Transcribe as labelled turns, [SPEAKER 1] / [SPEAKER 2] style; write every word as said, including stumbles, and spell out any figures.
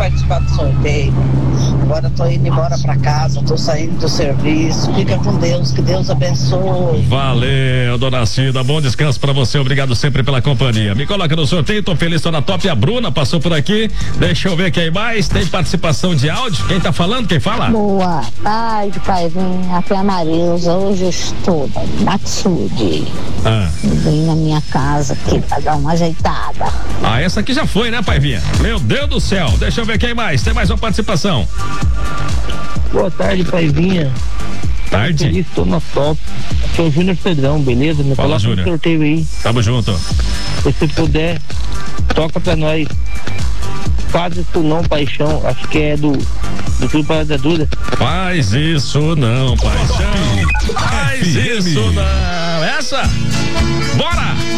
[SPEAKER 1] participar do sorteio. Agora tô indo embora pra casa, tô saindo do serviço. Fica com Deus, que Deus abençoe.
[SPEAKER 2] Valeu, dona Cida, bom descanso pra você, obrigado sempre pela companhia. Me coloca no sorteio, tô feliz, tô na top. A Bruna passou por aqui, deixa eu ver quem mais. Tem participação de áudio? Quem tá falando? Quem fala?
[SPEAKER 3] Boa tarde, Paivinho. Aqui é a Marilza. Hoje eu estou na açude.
[SPEAKER 2] Ah.
[SPEAKER 3] Vim na minha casa aqui pra dar uma ajeitada.
[SPEAKER 2] Ah, essa aqui já foi, né, Paivinha? Meu Deus do céu, deixa eu ver quem mais. Tem mais uma participação.
[SPEAKER 4] Boa tarde, Paivinha.
[SPEAKER 2] Tarde.
[SPEAKER 4] Feliz, tô na top. Aqui é o Júnior Pedrão, beleza? Me
[SPEAKER 2] Fala,
[SPEAKER 4] coloca
[SPEAKER 2] Júnior.
[SPEAKER 4] no sorteio aí.
[SPEAKER 2] Tamo junto.
[SPEAKER 4] Se você puder, toca pra nós. Faz isso não, paixão. Acho que é do do Clube Parada da Duda.
[SPEAKER 2] Faz isso não, paixão. Faz isso não. Essa? Bora!